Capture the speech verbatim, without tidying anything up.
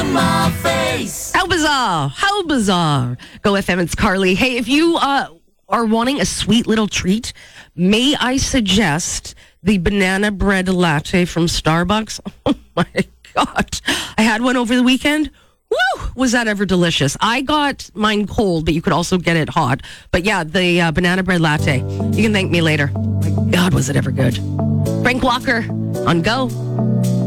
in my face. How bizarre. How bizarre. Go F M, it's Carly. Hey, if you uh, are wanting a sweet little treat, may I suggest the banana bread latte from Starbucks? Oh, my God. I had one over the weekend. Woo! Was that ever delicious? I got mine cold, but you could also get it hot. But yeah, the uh, banana bread latte. You can thank me later. My God, was it ever good. Frank Walker on Go.